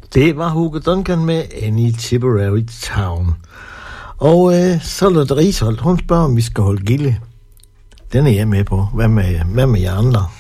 Det var Hugo Duncan med Any Tipperary Town. Og så Lotte Risholt, hun spørger, om vi skal holde gilde. Den er jeg med på. Hvad med jer andre?